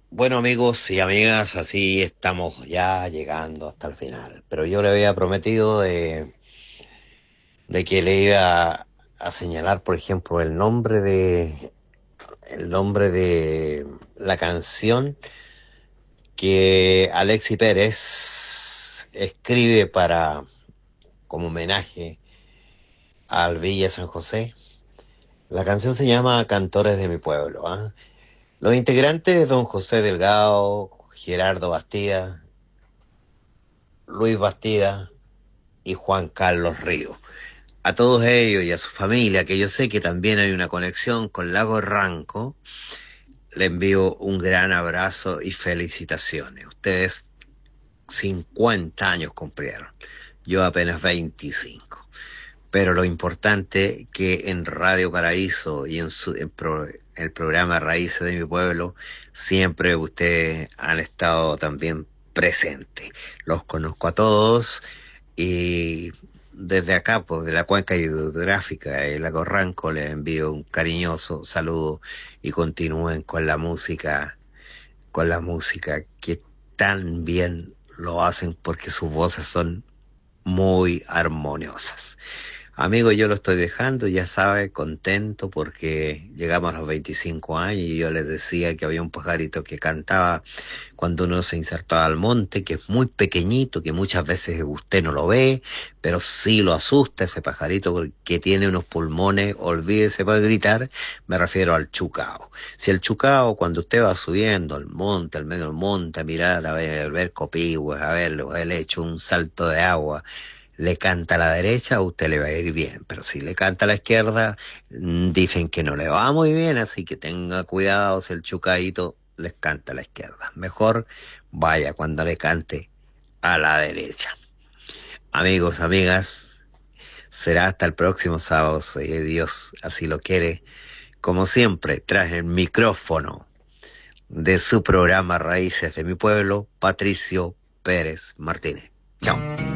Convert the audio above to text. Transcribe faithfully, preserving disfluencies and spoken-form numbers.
Bueno, amigos y amigas, así estamos ya llegando hasta el final. Pero yo le había prometido de, de que le iba a señalar, por ejemplo, el nombre de el nombre de la canción que Alexi Pérez escribe para como homenaje al Villa San José. La canción se llama Cantores de mi pueblo, ¿ah? Los integrantes: Don José Delgado, Gerardo Bastida, Luis Bastida y Juan Carlos Río. A todos ellos y a su familia, que yo sé que también hay una conexión con Lago Ranco, le envío un gran abrazo y felicitaciones. Ustedes cincuenta años cumplieron, yo apenas veinticinco. Pero lo importante que en Radio Paraíso y en, su, en pro- el programa Raíces de mi Pueblo, siempre ustedes han estado también presentes. Los conozco a todos y desde acá, pues de la cuenca hidrográfica de Lago Ranco, les envío un cariñoso saludo y continúen con la música, con la música que tan bien lo hacen porque sus voces son muy armoniosas. Amigo, yo lo estoy dejando, ya sabe, contento porque llegamos a los veinticinco años y yo les decía que había un pajarito que cantaba cuando uno se insertaba al monte, que es muy pequeñito, que muchas veces usted no lo ve, pero sí lo asusta ese pajarito porque tiene unos pulmones, olvídese para gritar, me refiero al chucao. Si el chucao, cuando usted va subiendo al monte, al medio del monte, a mirar, a ver, a ver copihue, a verlo, él hecho un salto de agua, le canta a la derecha, a usted le va a ir bien, pero si le canta a la izquierda, mm, dicen que no le va muy bien, así que tenga cuidado si el chucaíto les canta a la izquierda. Mejor vaya cuando le cante a la derecha. Amigos, amigas, será hasta el próximo sábado, si Dios así lo quiere. Como siempre, tras el micrófono de su programa Raíces de mi Pueblo, Patricio Pérez Martínez. Chao.